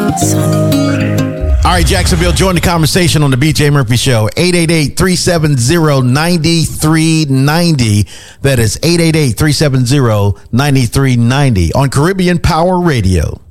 All right, Jacksonville, join the conversation on the BJ Murphy Show. 888-370-9390. That is 888-370-9390 on Caribbean Power Radio.